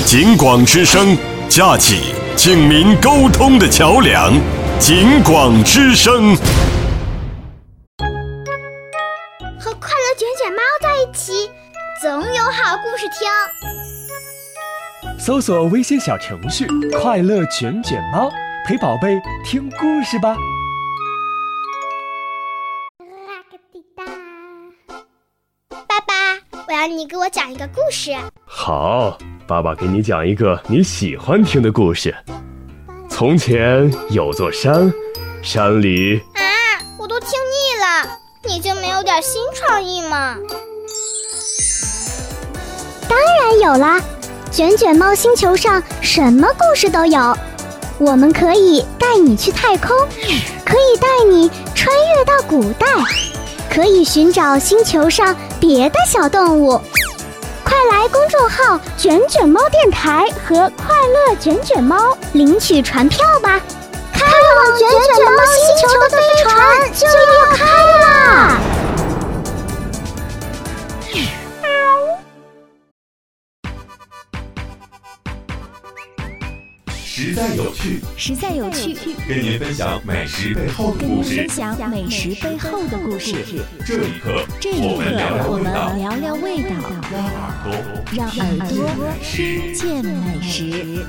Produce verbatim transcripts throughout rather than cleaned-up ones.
警广之声，架起警民沟通的桥梁。警广之声， 和快乐卷卷猫在一起，总有好故事听。 搜索微信小程序“快乐卷卷猫”，陪宝贝听故事吧。 爸爸，我要你给我讲一个故事。 好，爸爸给你讲一个你喜欢听的故事。从前有座山，山里…… 啊，我都听腻了，你就没有点新创意吗？ 当然有啦，卷卷猫星球上什么故事都有。我们可以带你去太空，可以带你穿越到古代，可以寻找星球上别的小动物。快来公众号卷卷猫电台和快乐卷卷猫领取船票吧，开往卷卷猫星球的飞船就要开啦！ 实在有趣， 实在有趣， 跟您分享美食背后的故事。 跟您分享美食背后的故事。 这一刻， 这一刻，我们聊聊聊味道，让耳朵听见美食。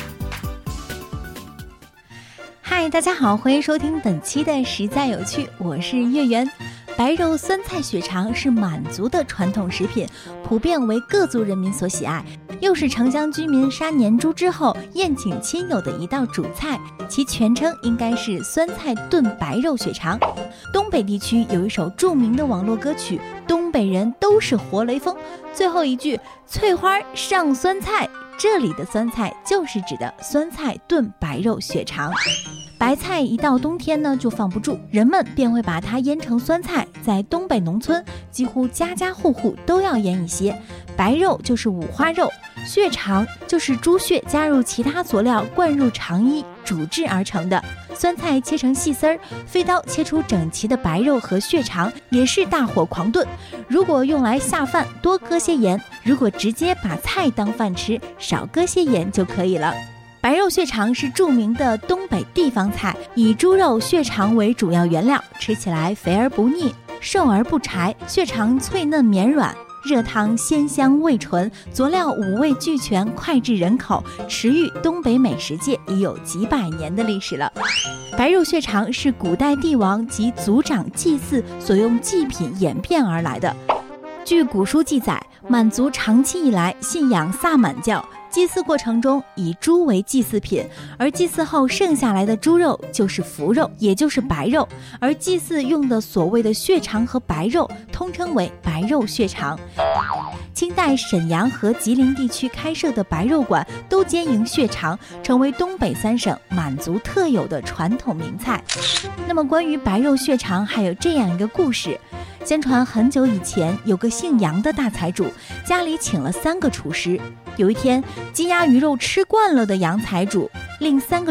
嗨，大家好，欢迎收听本期的实在有趣，我是月圆。白肉酸菜血肠是满族的传统食品，普遍为各族人民所喜爱，又是城乡居民杀年猪之后宴请亲友的一道主菜，其全称应该是酸菜炖白肉血肠。东北地区有一首著名的网络歌曲《东北人都是活雷锋》，最后一句翠花上酸菜，这里的酸菜就是指的酸菜炖白肉血肠。白菜一到冬天呢就放不住，人们便会把它腌成酸菜，在东北农村几乎家家户户都要腌一些。白肉就是五花肉，血肠就是猪血加入其他佐料灌入肠衣煮制而成的。酸菜切成细丝儿，飞刀切出整齐的白肉和血肠，也是大火狂炖。如果用来下饭，多搁些盐；如果直接把菜当饭吃，少搁些盐就可以了。白肉血肠是著名的东北地方菜，以猪肉血肠为主要原料，吃起来肥而不腻，瘦而不柴，血肠脆嫩绵软，热汤鲜香味醇，佐料五味俱全，脍炙人口，驰誉东北美食界已有几百年的历史了。白肉血肠是古代帝王及族长祭祀所用祭品演变而来的。据古书记载，满族长期以来信仰萨满教，祭祀过程中以猪为祭祀品，而祭祀后剩下来的猪肉就是福肉，也就是白肉，而祭祀用的所谓的血肠和白肉通称为白肉血肠。清代沈阳和吉林地区开设的白肉馆都兼营血肠，成为东北三省满族特有的传统名菜。那么关于白肉血肠还有这样一个故事，相传很久以前有个姓杨的大财主，家里请了三个厨师。有一天，鸡鸭鱼肉吃惯了的杨财主令三个